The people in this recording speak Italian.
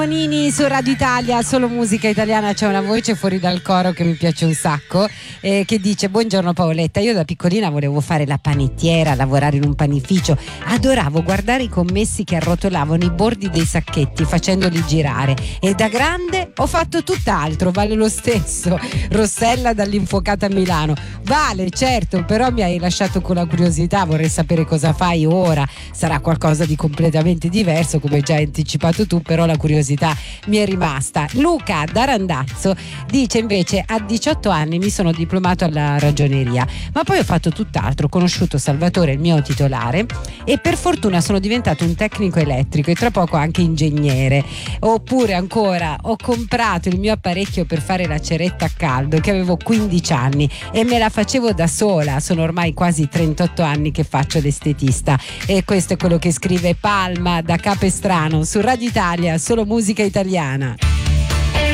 Bonini su Radio Italia, solo musica italiana. C'è una voce fuori dal coro che mi piace un sacco, che dice: buongiorno Paoletta, io da piccolina volevo fare la panettiera, lavorare in un panificio, adoravo guardare i commessi che arrotolavano i bordi dei sacchetti facendoli girare, e da grande ho fatto tutt'altro. Vale lo stesso? Rossella dall'Infuocata a Milano. Vale, certo, però mi hai lasciato con la curiosità, vorrei sapere cosa fai ora. Sarà qualcosa di completamente diverso, come già hai anticipato tu, però la curiosità mi è rimasta. Luca da Randazzo dice invece: a 18 anni mi sono diplomato alla ragioneria, ma poi ho fatto tutt'altro, ho conosciuto Salvatore, il mio titolare, e per fortuna sono diventato un tecnico elettrico e tra poco anche ingegnere. Oppure ancora, ho comprato il mio apparecchio per fare la ceretta a caldo che avevo 15 anni e me la facevo da sola. Sono ormai quasi 38 anni che faccio l'estetista. E questo è quello che scrive Palma da Capestrano su Radio Italia, solo musica italiana.